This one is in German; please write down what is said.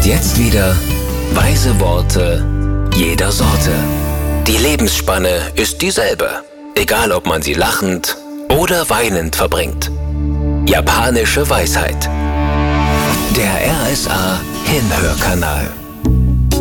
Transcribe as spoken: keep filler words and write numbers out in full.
Und jetzt wieder weise Worte jeder Sorte. Die Lebensspanne ist dieselbe, egal ob man sie lachend oder weinend verbringt. Japanische Weisheit. Der R S A Hinhörkanal.